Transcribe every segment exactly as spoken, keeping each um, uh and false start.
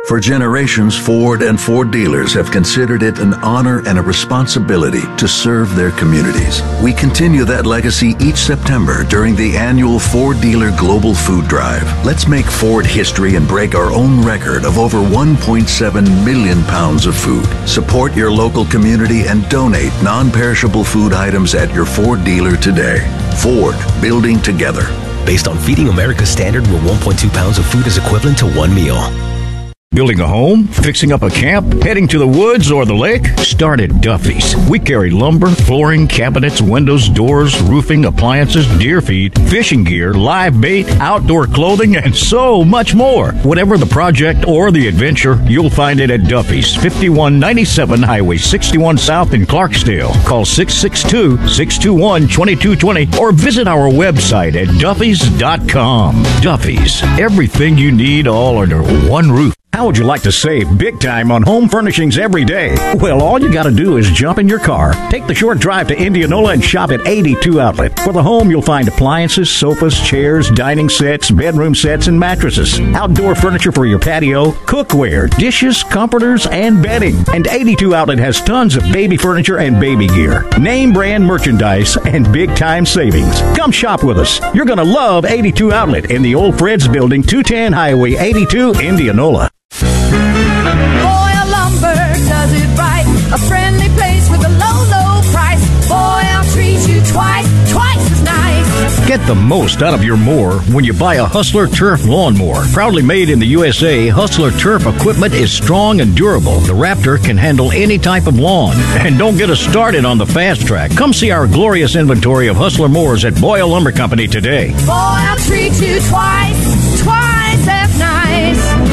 For generations, Ford and Ford dealers have considered it an honor and a responsibility to serve their communities. We continue that legacy each September during the annual Ford Dealer Global Food Drive. Let's make Ford history and break our own record of over one point seven million pounds of food. Support your local community and donate non-perishable food items at your Ford dealer today. Ford, building together. Based on Feeding America standard, where one point two pounds of food is equivalent to one meal. Building a home? Fixing up a camp? Heading to the woods or the lake? Start at Duffy's. We carry lumber, flooring, cabinets, windows, doors, roofing, appliances, deer feed, fishing gear, live bait, outdoor clothing, and so much more. Whatever the project or the adventure, you'll find it at Duffy's, fifty-one ninety-seven Highway sixty-one South in Clarksdale. Call six six two, six two one, two two two zero or visit our website at duffys dot com. Duffy's, everything you need all under one roof. How would you like to save big time on home furnishings every day? Well, all you got to do is jump in your car, take the short drive to Indianola, and shop at eighty-two Outlet. For the home, you'll find appliances, sofas, chairs, dining sets, bedroom sets, and mattresses. Outdoor furniture for your patio, cookware, dishes, comforters, and bedding. And eighty-two Outlet has tons of baby furniture and baby gear, name brand merchandise, and big time savings. Come shop with us. You're going to love eighty-two Outlet in the Old Fred's Building, two ten Highway eighty-two, Indianola. Boyle Lumber does it right. A friendly place with a low, low price. Boyle treats you twice, twice as nice. Get the most out of your mower when you buy a Hustler Turf lawnmower. Proudly made in the U S A, Hustler Turf equipment is strong and durable. The Raptor can handle any type of lawn. And don't get us started on the fast track. Come see our glorious inventory of Hustler mowers at Boyle Lumber Company today. Boyle treats you twice, twice as nice.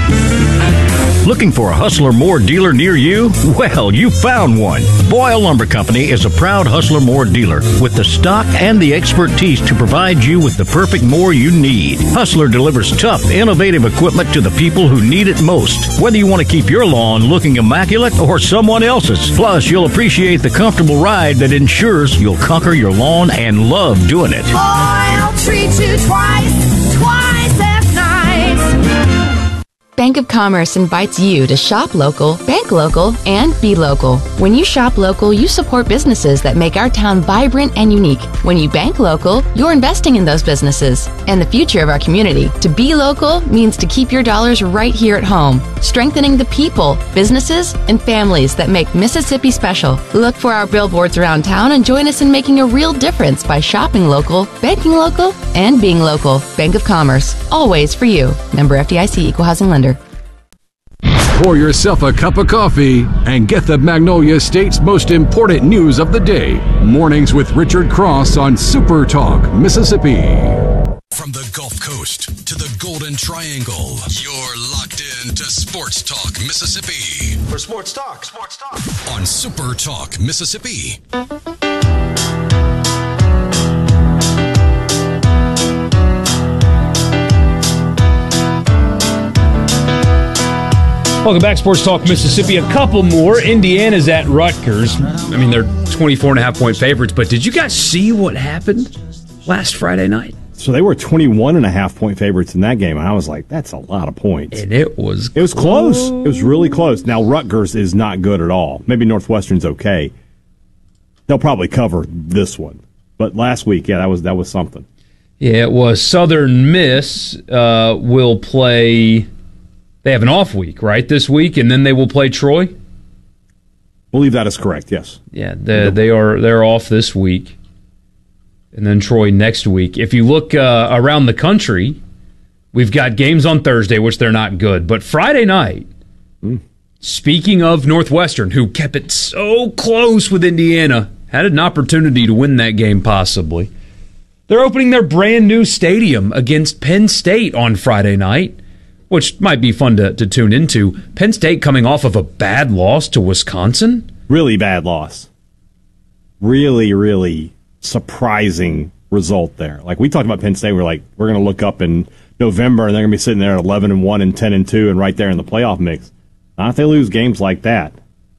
Looking for a Hustler Moore dealer near you? Well, you found one. Boyle Lumber Company is a proud Hustler Moore dealer with the stock and the expertise to provide you with the perfect mower you need. Hustler delivers tough, innovative equipment to the people who need it most. Whether you want to keep your lawn looking immaculate or someone else's. Plus, you'll appreciate the comfortable ride that ensures you'll conquer your lawn and love doing it. Boyle treats you twice, twice as nice. Bank of Commerce invites you to shop local, bank local, and be local. When you shop local, you support businesses that make our town vibrant and unique. When you bank local, you're investing in those businesses and the future of our community. To be local means to keep your dollars right here at home, strengthening the people, businesses, and families that make Mississippi special. Look for our billboards around town and join us in making a real difference by shopping local, banking local, and being local. Bank of Commerce, always for you. Member F D I C, Equal Housing Lender. Pour yourself a cup of coffee and get the Magnolia State's most important news of the day. Mornings with Richard Cross on Super Talk, Mississippi. From the Gulf Coast to the Golden Triangle, you're locked in to Sports Talk, Mississippi. For Sports Talk, Sports Talk. On Super Talk, Mississippi. Welcome back, Sports Talk Mississippi. A couple more. Indiana's at Rutgers. I mean, they're twenty-four and a half point favorites, but did you guys see what happened last Friday night? So they were twenty-one and a half point favorites in that game. And I was like, that's a lot of points. And it was It was close. close. It was really close. Now, Rutgers is not good at all. Maybe Northwestern's okay. They'll probably cover this one. But last week, yeah, that was that was something. Yeah, it was. Southern Miss uh, will play... They have an off week, right, this week, and then they will play Troy? I believe that is correct, yes. Yeah, the, they are they're off this week, and then Troy next week. If you look uh, around the country, we've got games on Thursday, which they're not good, but Friday night, mm. speaking of Northwestern, who kept it so close with Indiana, had an opportunity to win that game possibly. They're opening their brand new stadium against Penn State on Friday night, which might be fun to, to tune into. Penn State coming off of a bad loss to Wisconsin. Really bad loss. Really, really surprising result there. Like, we talked about Penn State, we're like, we're going to look up in November, and they're going to be sitting there at eleven and one and ten and two and right there in the playoff mix. Not if they lose games like that.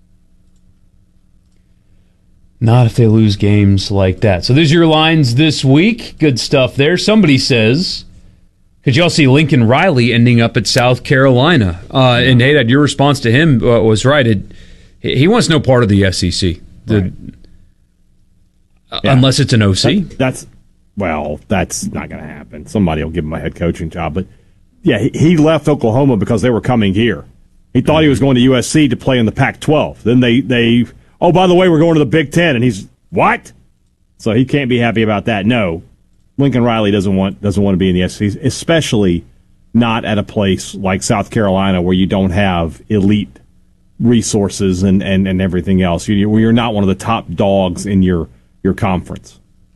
Not if they lose games like that. So there's your lines this week. Good stuff there. Somebody says Could y'all see Lincoln Riley ending up at South Carolina? Uh, and Haydad, your response to him uh, was right. It, he wants no part of the S E C, the, right. uh, yeah. unless it's an O C. That, that's well, that's not going to happen. Somebody will give him a head coaching job, but yeah, he, he left Oklahoma because they were coming here. He thought he was going to U S C to play in the Pac twelve. Then they they oh by the way, we're going to the Big Ten, and he's what? So he can't be happy about that. No. Lincoln Riley doesn't want doesn't want to be in the S E C, especially not at a place like South Carolina where you don't have elite resources and, and, and everything else. You, where you're not one of the top dogs in your, your conference.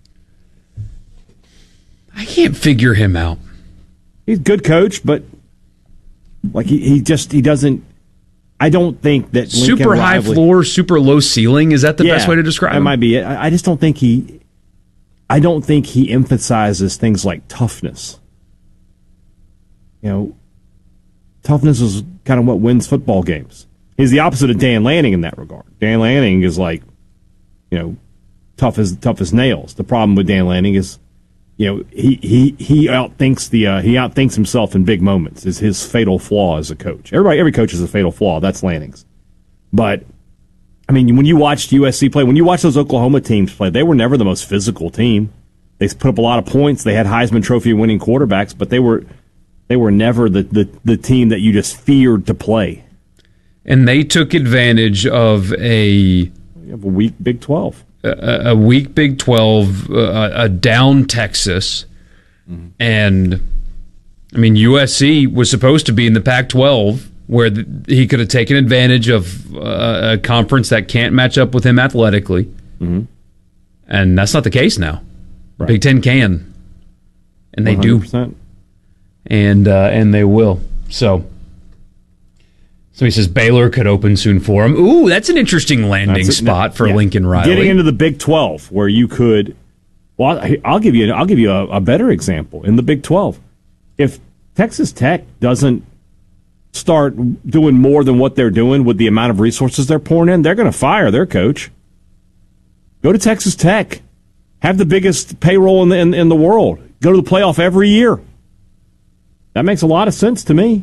I can't figure him out. He's a good coach, but like he, he just he doesn't. I don't think that Lincoln super high Riley, floor, super low ceiling. Is that the yeah, best way to describe that him? Might be it. I, I just don't think he. I don't think he emphasizes things like toughness. You know, toughness is kind of what wins football games. He's the opposite of Dan Lanning in that regard. Dan Lanning is like, you know, tough as tough as nails. The problem with Dan Lanning is, you know, he he he outthinks the uh, he outthinks himself in big moments. Is his fatal flaw as a coach. Everybody, every coach has a fatal flaw. That's Lanning's. But I mean, when you watched U S C play, when you watch those Oklahoma teams play, they were never the most physical team. They put up a lot of points. They had Heisman Trophy winning quarterbacks, but they were they were never the, the, the team that you just feared to play. And they took advantage of a you have a weak Big twelve, a, a weak Big twelve, uh, a down Texas, mm-hmm. and I mean U S C was supposed to be in the Pac twelve. Where the, he could have taken advantage of uh, a conference that can't match up with him athletically. Mm-hmm. And that's not the case now. Right. Big Ten can. And they one hundred percent. do. And uh, and they will. So, so he says Baylor could open soon for him. Ooh, that's an interesting landing that's spot no, for yeah. Lincoln Riley. Getting into the Big twelve, where you could... Well, I'll give you, I'll give you a, a better example. In the Big twelve, if Texas Tech doesn't start doing more than what they're doing with the amount of resources they're pouring in, they're going to fire their coach. Go to Texas Tech. Have the biggest payroll in the, in, in the world. Go to the playoff every year. That makes a lot of sense to me.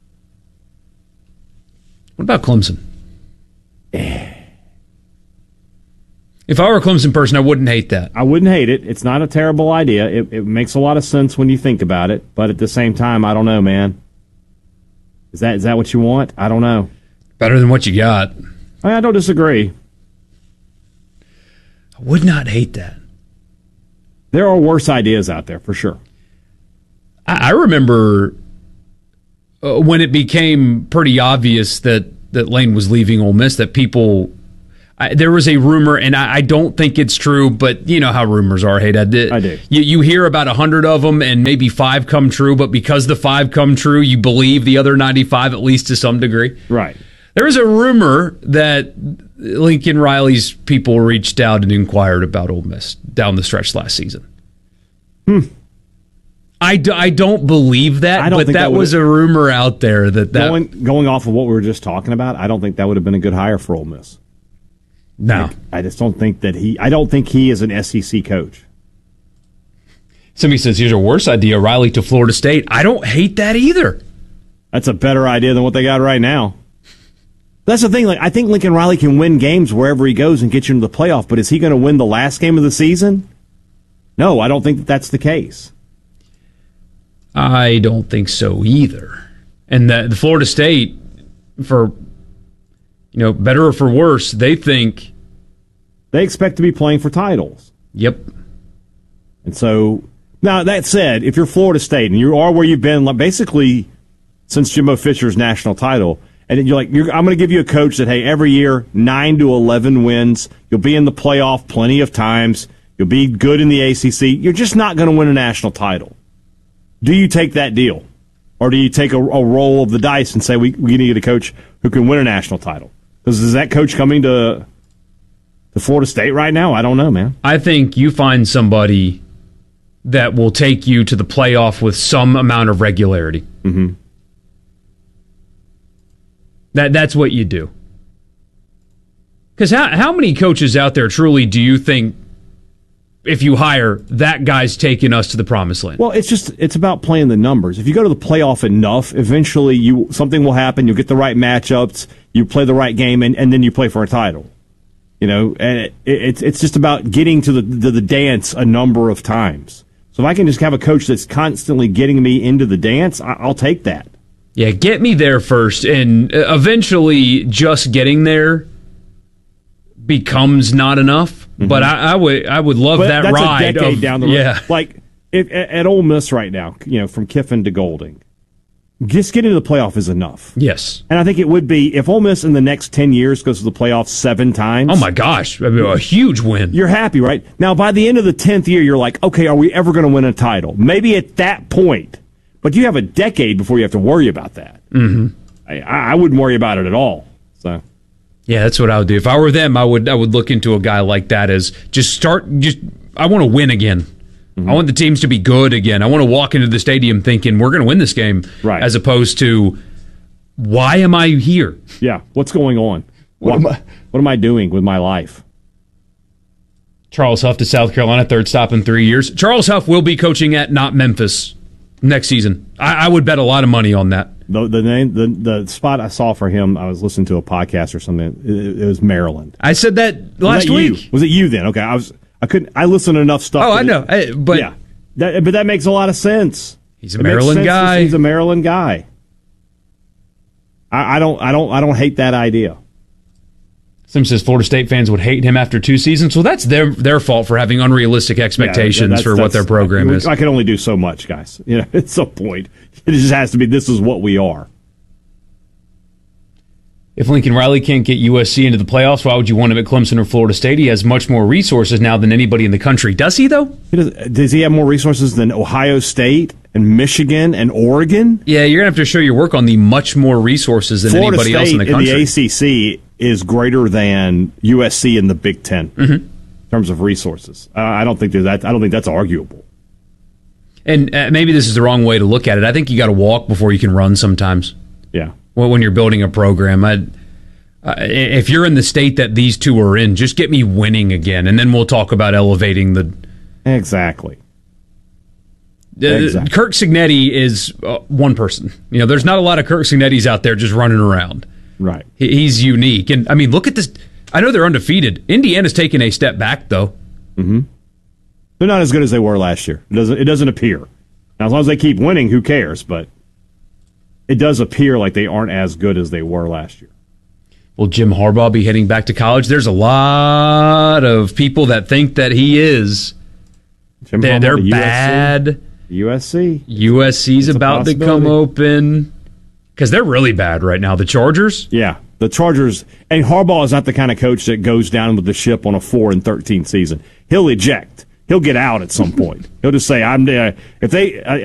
What about Clemson? If I were a Clemson person, I wouldn't hate that. I wouldn't hate it. It's not a terrible idea. It, it makes a lot of sense when you think about it. But at the same time, I don't know, man. Is that is that what you want? I don't know. Better than what you got. I, I don't disagree. I would not hate that. There are worse ideas out there, for sure. I, I remember uh, when it became pretty obvious that, that Lane was leaving Ole Miss, that people... I, there was a rumor, and I, I don't think it's true, but you know how rumors are, hey, Dad. I do. You, you hear about a hundred of them, and maybe five come true, but because the five come true, you believe the other ninety-five, at least to some degree. Right. There was a rumor that Lincoln Riley's people reached out and inquired about Ole Miss down the stretch last season. Hmm. I, do, I don't believe that, I don't but think that, that was a rumor out there that that... Going, going off of what we were just talking about, I don't think that would have been a good hire for Ole Miss. No. I, I just don't think that he... I don't think he is an S E C coach. Somebody says, here's a worse idea, Riley to Florida State. I don't hate that either. That's a better idea than what they got right now. That's the thing. Like, I think Lincoln Riley can win games wherever he goes and get you into the playoff, but is he going to win the last game of the season? No, I don't think that that's the case. I don't think so either. And the, the Florida State, for you know, better or for worse, they think... They expect to be playing for titles. Yep. And so, now that said, if you're Florida State and you are where you've been basically since Jimbo Fisher's national title, and you're like, you're, I'm going to give you a coach that, hey, every year, nine to eleven wins, you'll be in the playoff plenty of times, you'll be good in the A C C, you're just not going to win a national title. Do you take that deal? Or do you take a, a roll of the dice and say, we, we need to get a coach who can win a national title? Because is that coach coming to... The Florida State right now? I don't know, man. I think you find somebody that will take you to the playoff with some amount of regularity. Mm-hmm. That that's what you do. Because how how many coaches out there truly do you think if you hire that guy's taking us to the promised land. Well, it's just it's about playing the numbers. If you go to the playoff enough, eventually you something will happen. You'll get the right matchups. You play the right game, and, and then you play for a title. You know, and it, it, it's it's just about getting to the, the the dance a number of times. So if I can just have a coach that's constantly getting me into the dance, I, I'll take that. Yeah, get me there first, and eventually just getting there becomes not enough. Mm-hmm. But I, I would I would love but that that's ride. A decade of, down the road. Yeah. Like if, at Ole Miss right now, you know, from Kiffin to Golding, just getting to the playoff is enough. Yes. And I think it would be if Ole Miss in the next ten years goes to the playoffs seven times. Oh my gosh, I mean, a huge win. You're happy, right? Now by the end of the tenth year, you're like, okay, are we ever going to win a title? Maybe at that point. But you have a decade before you have to worry about that. Mm-hmm. I, I wouldn't worry about it at all. So, yeah, that's what I would do. If I were them, I would I would look into a guy like that as just start. Just I want to win again. Mm-hmm. I want the teams to be good again. I want to walk into the stadium thinking we're going to win this game, right? As opposed to why am I here? Yeah, what's going on? What, what am I? What am I doing with my life? Charles Huff to South Carolina, third stop in three years. Charles Huff will be coaching at not Memphis next season. I, I would bet a lot of money on that. The the name the the spot I saw for him, I was listening to a podcast or something. It, it was Maryland. I said that last was that week. You? Was it you then? Okay, I was. I couldn't. I listened to enough stuff. Oh, I know, it, I, but yeah, that, but that makes a lot of sense. He's a it Maryland guy. He's a Maryland guy. I, I don't. I don't. I don't hate that idea. Sim says Florida State fans would hate him after two seasons. Well, that's their their fault for having unrealistic expectations yeah, for what their program I, is. I can only do so much, guys. You know, at some point, it just has to be. This is what we are. If Lincoln Riley can't get U S C into the playoffs, why would you want him at Clemson or Florida State? He has much more resources now than anybody in the country. Does he, though? He does, does he have more resources than Ohio State and Michigan and Oregon? Yeah, you're going to have to show your work on the much more resources than Florida anybody State else in the country. In the A C C is greater than U S C in the Big Ten mm-hmm. in terms of resources. Uh, I don't think that. I don't think that's arguable. And uh, maybe this is the wrong way to look at it. I think you got to walk before you can run sometimes. Yeah. Well, when you're building a program, I, uh, if you're in the state that these two are in, just get me winning again, and then we'll talk about elevating the. Exactly. Uh, exactly. Kirk Cignetti is uh, one person. You know, there's not a lot of Kirk Cignettis out there just running around. Right. He, he's unique, and I mean, look at this. I know they're undefeated. Indiana's taken a step back, though. Mm-hmm. They're not as good as they were last year. It doesn't. It doesn't appear. Now, as long as they keep winning, who cares? But it does appear like they aren't as good as they were last year. Will Jim Harbaugh be heading back to college? There's a lot of people that think that he is. Jim they're Harbaugh, they're the bad. U S C. U S C's it's about to come open because they're really bad right now. The Chargers. Yeah, the Chargers. And Harbaugh is not the kind of coach that goes down with the ship on a four and thirteen season. He'll eject. He'll get out at some point. He'll just say, "I'm." Uh, if they. Uh,